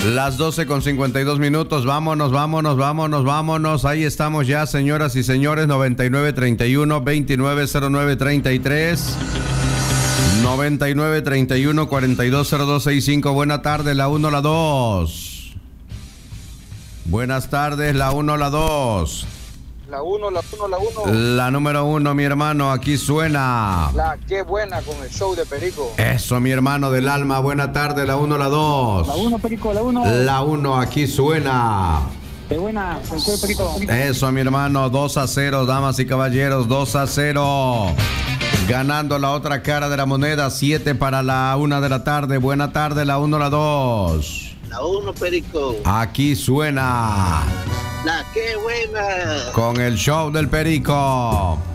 Las 12:52. Vámonos. Ahí estamos ya, señoras y señores. 9931-290933. 9931-420265. Buena tarde, la 1, la 2. Buenas tardes, la 1, la 2. La 1. La número 1, mi hermano, aquí suena. La qué buena con el show de Perico. Eso, mi hermano del alma. Buena tarde, la 1, la 2. La 1, Perico, la 1. La 1, aquí suena. Qué buena, con el show de Perico. Eso, mi hermano, 2-0, damas y caballeros, 2-0. Ganando la otra cara de la moneda, 7 para la 1 de la tarde. Buena tarde, la 1, la 2. La 1, Perico. Aquí suena. La qué buena. Con el show del Perico.